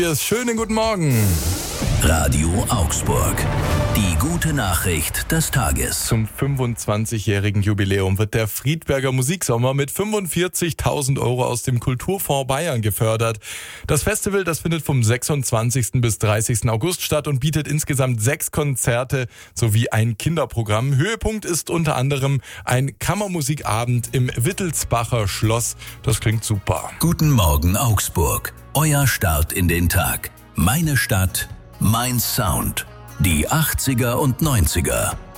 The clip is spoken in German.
Schönen guten Morgen. Radio Augsburg. Die gute Nachricht des Tages. Zum 25-jährigen Jubiläum wird der Friedberger Musiksommer mit 45.000 € aus dem Kulturfonds Bayern gefördert. Das Festival, das findet vom 26. bis 30. August statt und bietet insgesamt 6 Konzerte sowie ein Kinderprogramm. Höhepunkt ist unter anderem ein Kammermusikabend im Wittelsbacher Schloss. Das klingt super. Guten Morgen Augsburg. Euer Start in den Tag. Meine Stadt, mein Sound. Die 80er und 90er.